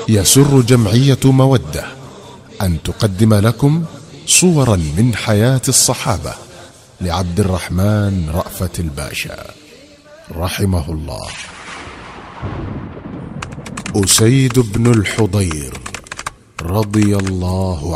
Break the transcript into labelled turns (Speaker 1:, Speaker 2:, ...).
Speaker 1: يسر جمعية مودة أن تقدم لكم صورا من حياة الصحابة لعبد الرحمن رأفت الباشا رحمه الله. أسيد بن الحضير رضي الله